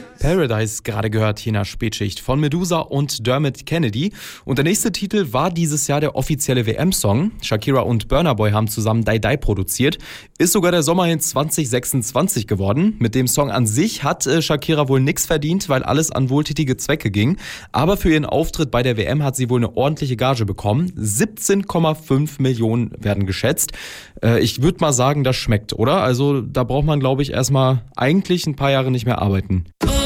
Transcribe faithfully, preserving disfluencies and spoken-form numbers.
Paradise gerade gehört hier nach Spätschicht von Medusa und Dermot Kennedy. Und der nächste Titel war dieses Jahr der offizielle W M-Song. Shakira und Burna Boy haben zusammen Die Die produziert. Ist sogar der Sommerhit zwanzig sechsundzwanzig geworden. Mit dem Song an sich hat äh, Shakira wohl nichts verdient, weil alles an wohltätige Zwecke ging. Aber für ihren Auftritt bei der W M hat sie wohl eine ordentliche Gage bekommen. siebzehn Komma fünf Millionen werden geschätzt. Äh, ich würde mal sagen, das schmeckt, oder? Also da braucht man, glaube ich, erstmal eigentlich ein paar Jahre nicht mehr arbeiten.